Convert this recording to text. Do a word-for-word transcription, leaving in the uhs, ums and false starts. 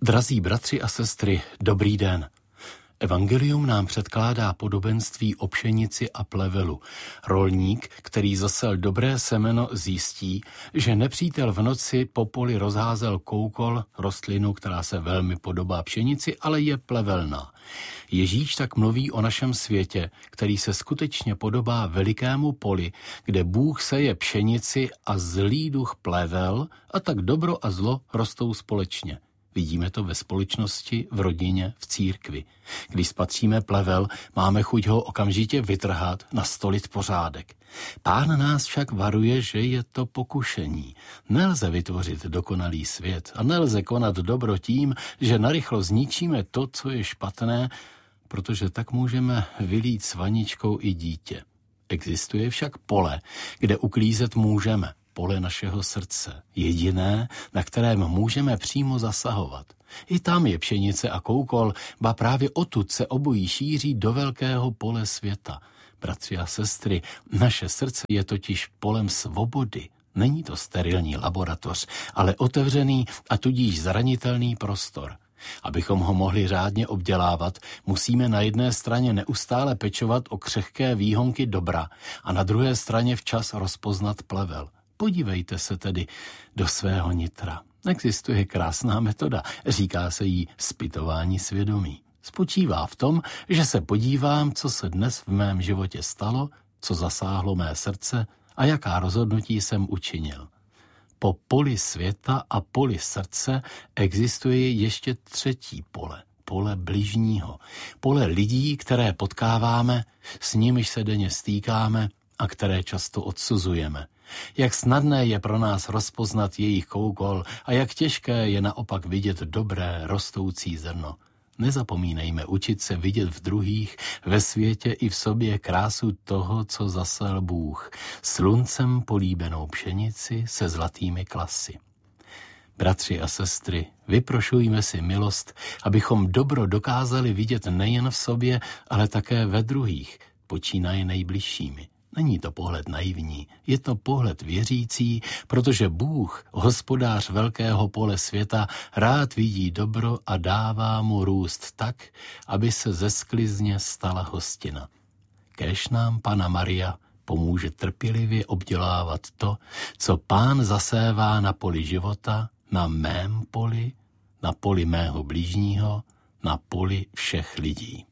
Drazí bratři a sestry, dobrý den. Evangelium nám předkládá podobenství o pšenici a plevelu. Rolník, který zasel dobré semeno, zjistí, že nepřítel v noci po poli rozházel koukol, rostlinu, která se velmi podobá pšenici, ale je plevelná. Ježíš tak mluví o našem světě, který se skutečně podobá velikému poli, kde Bůh seje pšenici a zlý duch plevel, a tak dobro a zlo rostou společně. Vidíme to ve společnosti, v rodině, v církvi. Když spatříme plevel, máme chuť ho okamžitě vytrhat, nastolit pořádek. Pán nás však varuje, že je to pokušení. Nelze vytvořit dokonalý svět a nelze konat dobro tím, že narychlo zničíme to, co je špatné, protože tak můžeme vylít s vaničkou i dítě. Existuje však pole, kde uklízet můžeme. Pole našeho srdce, jediné, na kterém můžeme přímo zasahovat. I tam je pšenice a koukol, ba právě odtud se obojí šíří do velkého pole světa. Bratři a sestry, naše srdce je totiž polem svobody. Není to sterilní laboratoř, ale otevřený a tudíž zranitelný prostor. Abychom ho mohli řádně obdělávat, musíme na jedné straně neustále pečovat o křehké výhonky dobra a na druhé straně včas rozpoznat plevel. Podívejte se tedy do svého nitra. Existuje krásná metoda, říká se jí zpytování svědomí. Spočívá v tom, že se podívám, co se dnes v mém životě stalo, co zasáhlo mé srdce a jaká rozhodnutí jsem učinil. Po poli světa a poli srdce existuje ještě třetí pole, pole bližního, pole lidí, které potkáváme, s nimiž se denně stýkáme a které často odsuzujeme. Jak snadné je pro nás rozpoznat jejich koukol a jak těžké je naopak vidět dobré, rostoucí zrno. Nezapomínejme učit se vidět v druhých, ve světě i v sobě krásu toho, co zasel Bůh, sluncem políbenou pšenici se zlatými klasy. Bratři a sestry, vyprošujme si milost, abychom dobro dokázali vidět nejen v sobě, ale také ve druhých, počínaje nejbližšími. Není to pohled naivní, je to pohled věřící, protože Bůh, hospodář velkého pole světa, rád vidí dobro a dává mu růst tak, aby se ze sklizně stala hostina. Kéž nám Panna Maria pomůže trpělivě obdělávat to, co Pán zasévá na poli života, na mém poli, na poli mého blížního, na poli všech lidí.